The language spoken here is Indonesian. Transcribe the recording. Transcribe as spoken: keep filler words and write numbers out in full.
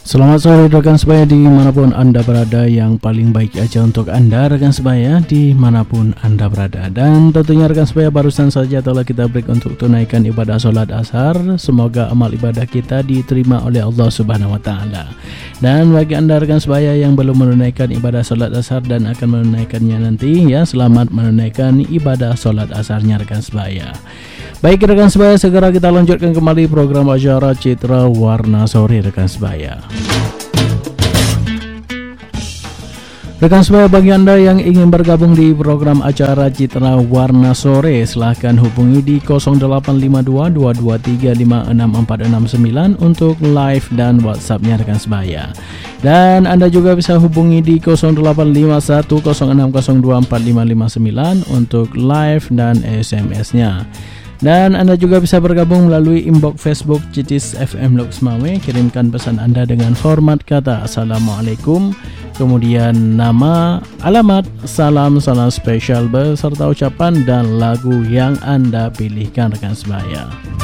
Selamat sore rekan sebaya dimanapun Anda berada, yang paling baik aja untuk Anda rekan sebaya dimanapun Anda berada. Dan tentunya rekan sebaya, barusan saja telah kita break untuk tunaikan ibadah sholat asar. Semoga amal ibadah kita diterima oleh Allah Subhanahu Wa Taala. Dan bagi Anda rekan sebaya yang belum menunaikan ibadah sholat asar dan akan menunaikannya nanti, ya selamat menunaikan ibadah sholat asarnya rekan sebaya. Baik rekan sebaya, segera kita lanjutkan kembali program acara Citra Warna Sore rekan sebaya. Rekan sebaya, bagi Anda yang ingin bergabung di program acara Citra Warna Sore, silahkan hubungi di nol delapan lima dua dua dua tiga lima enam empat enam sembilan untuk live dan WhatsApp-nya rekan sebaya. Dan Anda juga bisa hubungi di nol delapan lima satu nol enam nol dua empat lima lima sembilan untuk live dan S M S-nya. Dan Anda juga bisa bergabung melalui inbox Facebook Citis F M Lok Semawe. Kirimkan pesan Anda dengan format kata Assalamualaikum, kemudian nama, alamat, salam, salam spesial beserta ucapan dan lagu yang Anda pilihkan rekan sebaya.